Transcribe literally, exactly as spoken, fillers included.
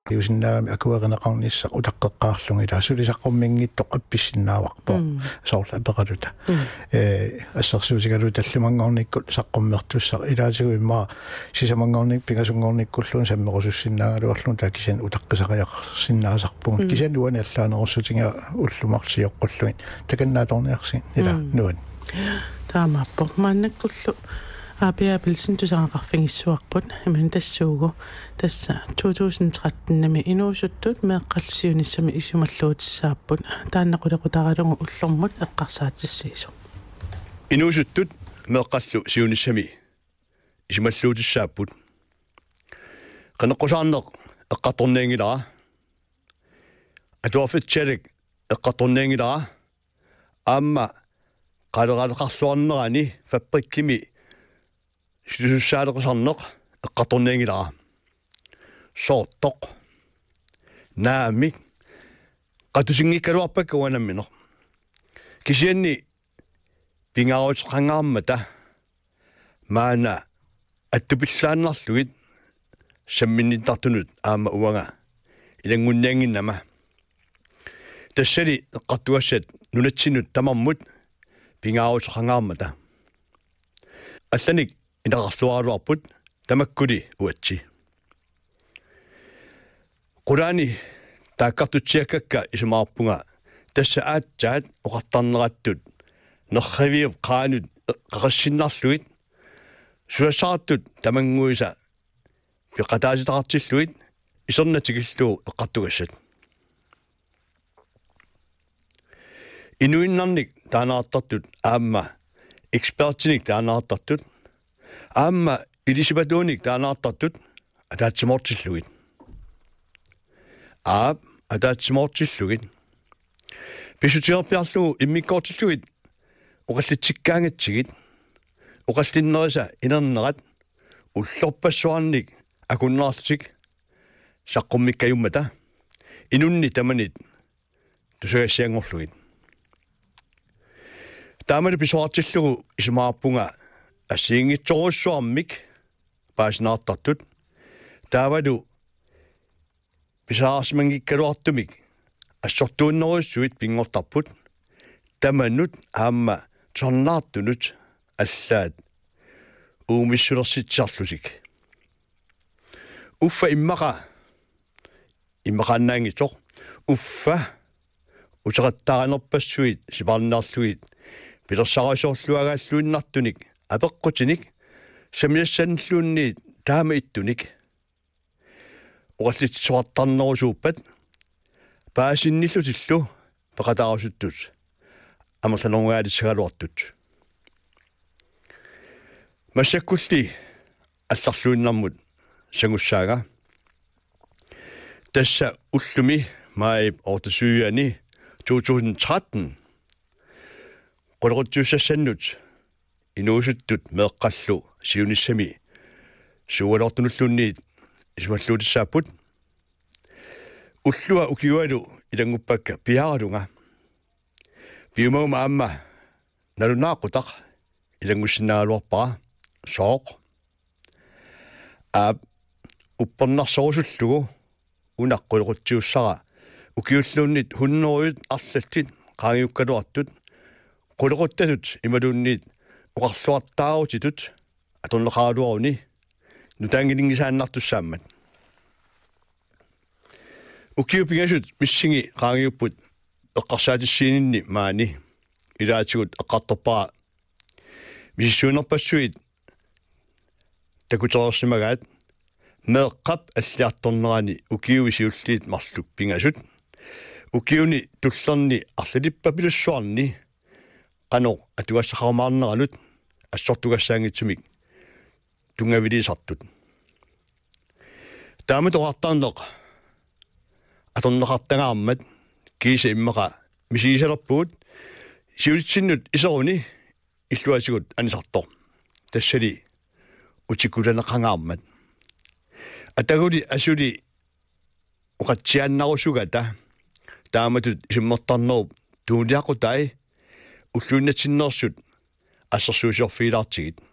Iusinnaami akuerinaqarnissaq utaqqeqqaarlungila sulisaqqumminngittoq appissinnaavaqpo soorla apeqaluta ee assarsuutigalu tallumanngornikkut saqqummertussaq ilaatigu imma sisamangornik pikasungornikkulluun sammequsussinnaaluarlun taakisen utaqqisaqayaqsinnaasarpun kisan nuani allaanerussutinga ullumarsiyoqqulluin takannaatorniarsin ila nuan taamappo maannakkullu Abia Bilsen tusaqarfingissuarput iman tassuugu tassa to tusind og tretten nami inuusuttut meeqqallusiunissami isumalluutissaapput taannaqulequtaqalungu ullormut eqqarsaatissiisu inuusuttut meeqqallu siunissami isumalluutissaapput qaneqqusaarneq eqqatorniingilaa atuarfitsalek eqqatorniingilaa aamma qaleraaleqarluarnerani fabrikkimi Slussaalequsarneq eqqatorniingilaa soortoq naamik qatusinngikkaluarpak uanammineq kisianni pingaruutqangaarmata maana attupillaanerlugit samminnittartunut aama uanga ilangunnianginnama tassali eqqartuassat nunatsinut tamarmut pingaruutqangaarmata allanik inaqarluaruarput tamakkuli uatsi qurani taakkartutsiakkakka isumaarpunga tassa aatsaat oqartarnerattut nerraviup qaanut qaqassinnarluit suassaartut tamanguisa piqataasitaqartilluit isernatigilluu eqqartugassat inuinnarnik taanaartartut aamma ekspertinik taanaartartut aamma ilisipatuunik taanaartartut ataatsimortillugit aap ataatsimortillugit pisutiarpiarlugu immikkoortillugit oqallitsikkaangatsigit oqallinnerisa inernerat ullorpassuarnik akunnaarlutik saqqummikkayummata inunni tamanit tusagassiangorlugit taamani pisuartillugu isumaarpunga assiingitsorussuarmik paasinaartartut taavalu pisaarsimangikkaluartumik assortuunnerussuit pingortarput tamanut aamma tornaartunut allaat uumissulersitsiarlusik uffa immaqa immaqaannaangitoq uffa uteqattaanerpassuit siparnaarluit pilersarasorluagaalluinnartunik apeqqutinik samiassanlluunniit taama ittunik oqallitsuartarnerusuuppat paasinnillutillu peqataarusuttus amerlanorgaalisagaluartut massakkulli алларлуиннармут сангуссаага тасса уллуми маип ортасуяни to tusind og tretten qolorutsuussannut inuusuttut meeqqallu siunissami suualortunulluunniit isumalluutissaapput ullua ukiualu ilanguppakka piaralunga piumauma amma nalunaaqutaq ilangussinaaluarpara sooq aap uppernarsoosullugu unaqqulorutsuussara ukiulluunnit hunnoruut arlallit qaangiukkaluartut quloruttatut imaluunniit uqarluartaarutitut atorneqaaluaruni nutaangilingisaannartussaammat ukiupingasut missingi qaangiupput eqqarsaatissiininni maani ilaatigut eqqartorpara misissuunerpassuit takuterersimagaat meeqqap аллиарторнерани укиувисиуллиит марлук пингасут укиуни туллерни арлалиппа пилуссуарни qano atugassaqarmaarneranut assortugassaangitsumik tungaviliisartut taamut oqartarneq atorneqartangаарmat kiisa immeqa misiisalerpuut siulitsinnut iseruni illuasigut anisartor tassali utikulaneqangaarmat ataguli asuli uqatsiaannarusugata taamatut isimmertarnerup tuuliaqutai уллууннатсиннерсут ассерсуусиорфиилаарtigit